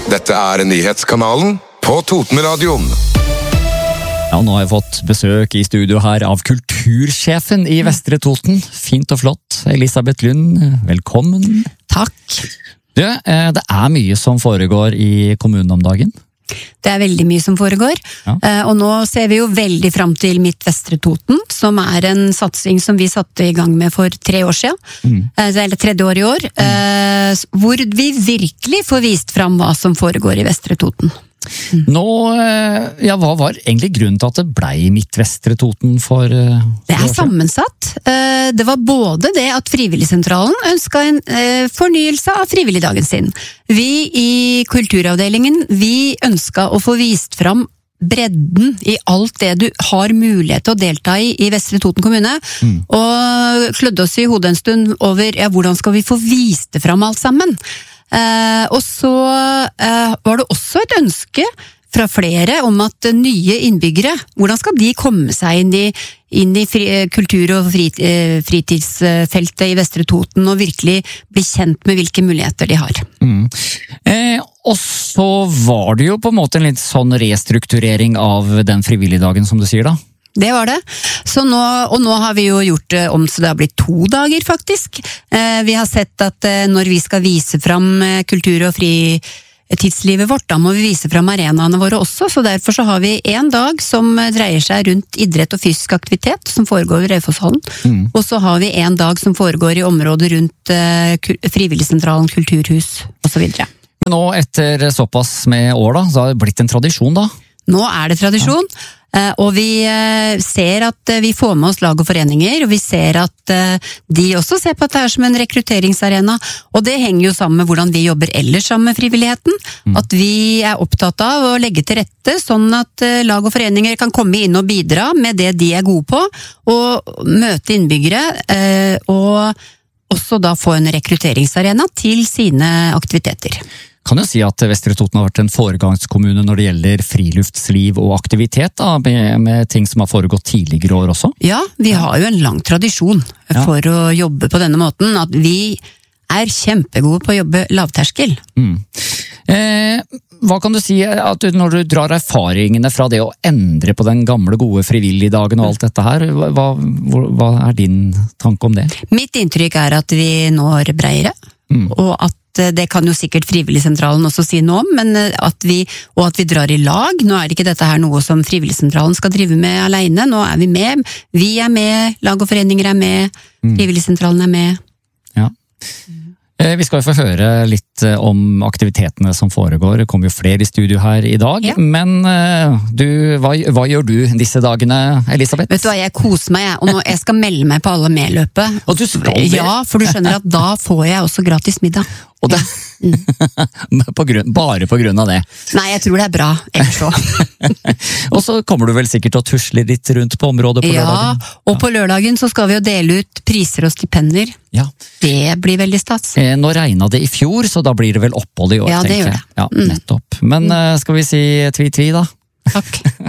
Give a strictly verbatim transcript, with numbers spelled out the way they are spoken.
Dette er nyhetskanalen på Totenradioen. Ja, nå har jeg fått besøk i studio her av kultursjefen i Vestre Toten. Fint og flott. Elisabeth Lund, velkommen. Takk. Du, det er mye som foregår i kommunen om dagen. Det er veldig mye som foregår, ja. Og nå ser vi jo veldig frem til Midt Vestre Toten, som er en satsing som vi satte i gang med for tre år siden, mm. eller tredje år i år, mm. hvor vi virkelig får vist frem hva som foregår i Vestre Toten. Mm. Nå, ja, hva var egentlig grunnen til at det ble Midt Vestre Toten for... Det er sammensatt. Det var både det at Frivilligsentralen ønsket en fornyelse av frivilligdagen sin. Vi i kulturavdelingen, vi ønsket å få vist fram bredden i alt det du har mulighet til å delta i i Vestre Toten kommune, mm. og klødde oss i hodet en stund over ja, hvordan skal vi få vist det fram alt sammen. Eh, og så eh, var det også et ønske fra flere om at nye innbyggere, hvordan skal de komme seg inn i, inn i fri, kultur- og frit, eh, fritidsfeltet i Vestre Toten og virkelig bli kjent med hvilke muligheter de har. Mm. Eh, og så var det jo på en måte en litt sånn restrukturering av den frivilligdagen som du sier da. Det var det. Så nå, og nå har vi jo gjort det om så det har blitt to dager faktisk. Eh, vi har sett at eh, når vi skal vise fram eh, kultur- og fritidslivet vårt, da må vi vise fram arenaene våre også, så derfor så har vi en dag som dreier seg rundt idrett og fysisk aktivitet, som foregår i Raufosshallen, mm. og så har vi en dag som foregår i området rundt eh, Frivilligsentralen, kulturhus og så videre. Men nå etter såpass med år da, så har det blitt en tradisjon da? Nå er det tradisjon. Ja. Og vi ser at vi får med oss lag og foreninger, og vi ser at de også ser på at det er som en rekrutteringsarena, og det henger jo sammen med hvordan vi jobber ellers sammen med frivilligheten, mm. at vi er opptatt av å legge til rette sånn at lag og foreninger kan komme inn og bidra med det de er gode på, og møte innbyggere, og også da få en rekrutteringsarena til sine aktiviteter. Kan jo si at Vestre Toten har vært en foregangskommune når det gjelder friluftsliv og aktivitet, da, med, med ting som har foregått tidligere år også? Ja, vi har jo en lang tradisjon ja. for å jobbe på denne måten, at vi er kjempegode på å jobbe lavterskel. Mm. Eh, hva kan du si at du, når du drar erfaringene fra det å endre på den gamle gode frivilligdagen og alt dette her, hva, hva er din tanke om det? Mitt inntrykk er at vi når bredere, mm. og at det kan jo sikkert Frivilligsentralen også si noe om, men at vi, og at vi drar i lag. Nå er ikke dette her noe som Frivilligsentralen skal drive med alene, nå er vi med. Vi er med, lag og foreninger er med, Frivilligsentralen er med. Ja. Vi skal jo få høre litt om aktivitetene som foregår. Det kommer jo flere i studio her i dag, ja. Men du, hva, hva gjør du disse dagene, Elisabeth? Vet du hva, jeg koser meg, og nå, jeg skal melde meg på alle medløpet. Og du skal det? Ja, for du skjønner at da får jeg også gratis middag. Og det, mm. på grunn, bare på grunn av det? Nei, jeg tror det er bra, ellers så. Og så kommer du vel sikkert til å tusle litt rundt på området på ja, lørdagen? Ja, og på lørdagen så skal vi jo dele ut priser og stipender. Ja. Det blir veldig stats. Eh, nå regnet det i fjor, så da blir det vel opphold i år, ja, tenker jeg. Ja, det gjør det. Ja, nettopp. Men mm. skal vi si tvi-tvi da? Takk.